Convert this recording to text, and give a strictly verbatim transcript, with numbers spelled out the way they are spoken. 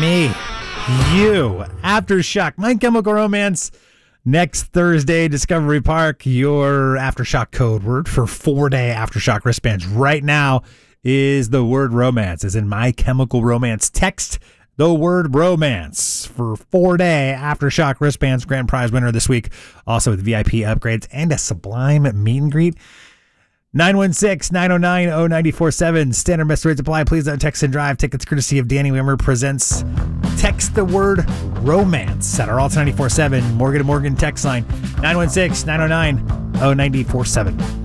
me, you, Aftershock, My Chemical Romance. Next Thursday, Discovery Park, your Aftershock code word for four-day Aftershock wristbands right now is the word romance, as in My Chemical Romance. Text the word romance for four-day Aftershock wristbands. Grand prize winner this week, also with V I P upgrades and a Sublime meet and greet. nine one six, nine oh nine, oh nine four seven. Standard message rates apply. Please don't text and drive. Tickets courtesy of Danny Wimmer presents Text the Word Romance at our Alta ninety-four seven Morgan to Morgan text line nine one six, nine oh nine, oh nine four seven.